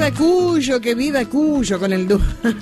que viva Cuyo con el dúo.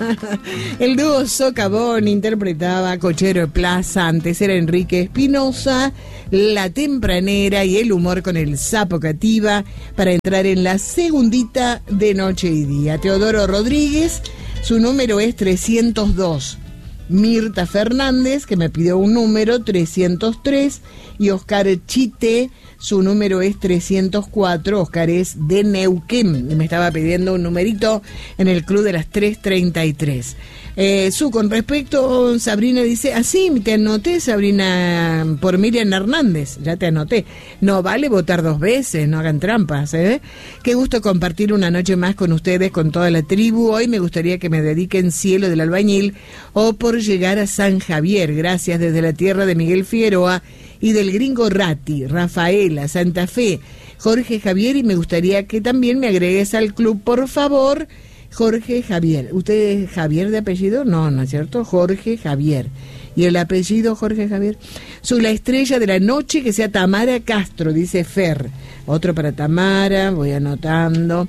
El dúo Socavón interpretaba Cochero de Plaza, antes era Enrique Espinosa, La Tempranera y El Humor con el Sapo Cativa, para entrar en la segundita de Noche y Día. Teodoro Rodríguez, su número es 302. Mirta Fernández, que me pidió un número, 303, y Oscar Chite, su número es 304, Oscar es de Neuquén, y me estaba pidiendo un numerito en el club de las 3:33. Con respecto, Sabrina dice, sí, te anoté, Sabrina, por Miriam Hernández, ya te anoté. No vale votar 2 veces, no hagan trampas, ¿eh? Qué gusto compartir una noche más con ustedes, con toda la tribu. Hoy me gustaría que me dediquen Cielo del Albañil o Por llegar a San Javier. Gracias desde la tierra de Miguel Figueroa y del gringo Ratti, Rafaela, Santa Fe, Jorge Javier, y me gustaría que también me agregues al club, por favor, Jorge Javier. ¿Usted es Javier de apellido? No, ¿no es cierto? Jorge Javier. ¿Y el apellido Jorge Javier? La estrella de la noche, que sea Tamara Castro, dice Fer. Otro para Tamara, voy anotando.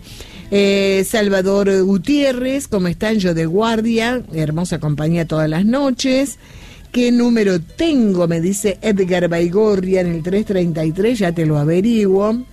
Salvador Gutiérrez, ¿cómo están? Yo de guardia, hermosa compañía todas las noches. ¿Qué número tengo? Me dice Edgar Baigorria en el 333, ya te lo averiguo.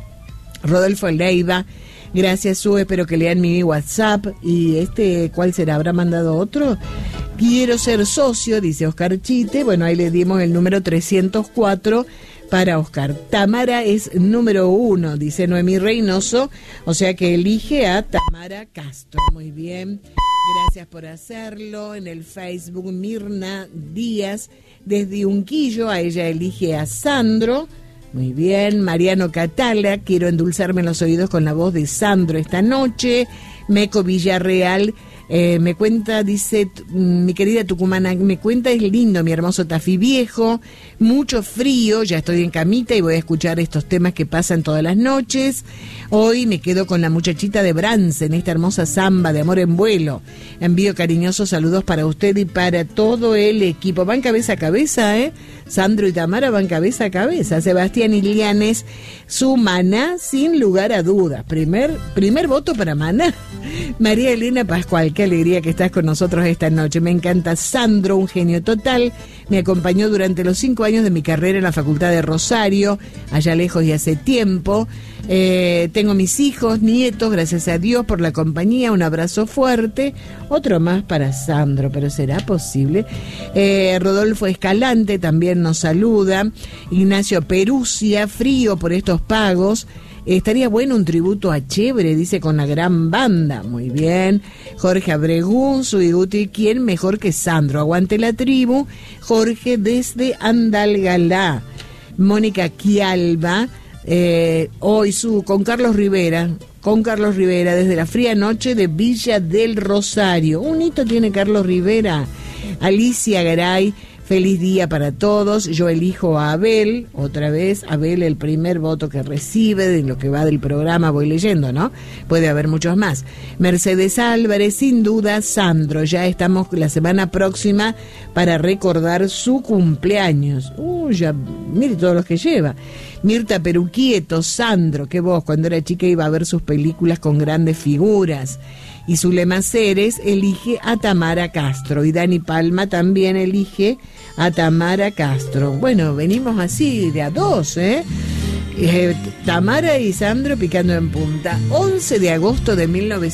Rodolfo Leiva, gracias, Sue, espero que lean mi WhatsApp. ¿Y cuál será? ¿Habrá mandado otro? Quiero ser socio, dice Oscar Chite. Bueno, ahí le dimos el número 304 para Oscar. Tamara es número 1, dice Noemí Reynoso, o sea que elige a Tamara Castro. Muy bien, gracias por hacerlo. En el Facebook, Mirna Díaz, desde Unquillo, a ella elige a Sandro. Muy bien. Mariano Catala, quiero endulzarme los oídos con la voz de Sandro esta noche. Meco Villarreal, me cuenta, dice, mi querida tucumana, me cuenta, es lindo mi hermoso Tafí Viejo, mucho frío, ya estoy en camita y voy a escuchar estos temas que pasan todas las noches. Hoy me quedo con la muchachita de Brance en esta hermosa samba de Amor en Vuelo. Envío cariñosos saludos para usted y para todo el equipo. Van cabeza a cabeza, Sandro y Tamara van cabeza a cabeza. Sebastián Ilianes, su Maná sin lugar a dudas. Primer voto para Maná. María Elena Pascual, qué alegría que estás con nosotros esta noche. Me encanta Sandro, un genio total. Me acompañó durante los 5 años de mi carrera en la Facultad de Rosario, allá lejos y hace tiempo. Tengo mis hijos, nietos, gracias a Dios por la compañía. Un abrazo fuerte. Otro más para Sandro, pero ¿será posible? Rodolfo Escalante también nos saluda. Ignacio Perusia, frío por estos pagos. Estaría bueno un tributo a Chévere, dice, con la gran banda. Muy bien. Jorge Abregún, Suiguti, ¿quién mejor que Sandro? Aguante la tribu. Jorge desde Andalgalá. Mónica Quialba, hoy con Carlos Rivera, desde la fría noche de Villa del Rosario. Un hito tiene Carlos Rivera. Alicia Garay, feliz día para todos. Yo elijo a Abel, otra vez, Abel, el primer voto que recibe de lo que va del programa, voy leyendo, ¿no? Puede haber muchos más. Mercedes Álvarez, sin duda, Sandro. Ya estamos la semana próxima para recordar su cumpleaños. Ya, mire todos los que lleva. Mirta Peruquieto, Sandro, que vos cuando era chica iba a ver sus películas con grandes figuras. Y Zulema Ceres elige a Tamara Castro. Y Dani Palma también elige a Tamara Castro. Bueno, venimos así de a 2, Tamara y Sandro picando en punta. 11 de agosto de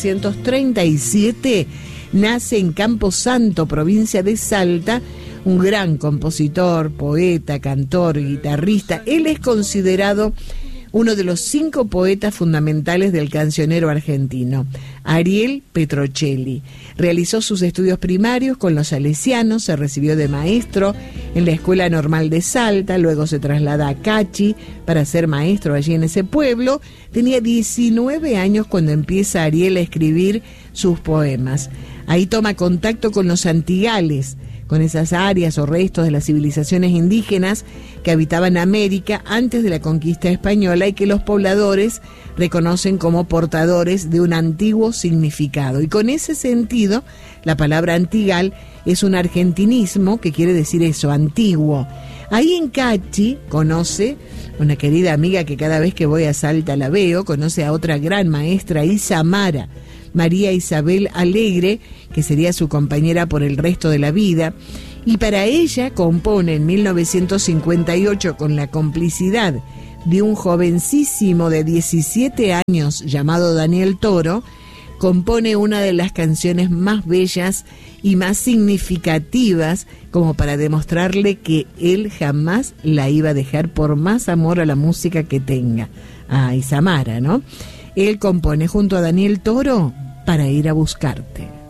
1937 nace en Campo Santo, provincia de Salta, un gran compositor, poeta, cantor, guitarrista. Él es considerado uno de los 5 poetas fundamentales del cancionero argentino, Ariel Petrocelli. Realizó sus estudios primarios con los salesianos, se recibió de maestro en la Escuela Normal de Salta, luego se traslada a Cachi para ser maestro allí en ese pueblo. Tenía 19 años cuando empieza Ariel a escribir sus poemas. Ahí toma contacto con los antigales, con esas áreas o restos de las civilizaciones indígenas que habitaban América antes de la conquista española y que los pobladores reconocen como portadores de un antiguo significado. Y con ese sentido, la palabra antigal es un argentinismo que quiere decir eso, antiguo. Ahí en Cachi conoce una querida amiga que cada vez que voy a Salta la veo, conoce a otra gran maestra, Isamara, María Isabel Alegre, que sería su compañera por el resto de la vida, y para ella compone en 1958 con la complicidad de un jovencísimo de 17 años llamado Daniel Toro, compone una de las canciones más bellas y más significativas como para demostrarle que él jamás la iba a dejar por más amor a la música que tenga. A Isamara, ¿no? Él compone junto a Daniel Toro Para ir a buscarte.